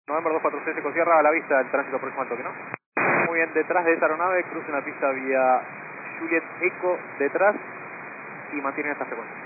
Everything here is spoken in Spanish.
November 246 Eco Sierra, a la vista del tránsito próximo al toque, ¿no? Muy bien, detrás de esa aeronave, crucen la pista vía Juliet Eco detrás y mantienen esta frecuencia.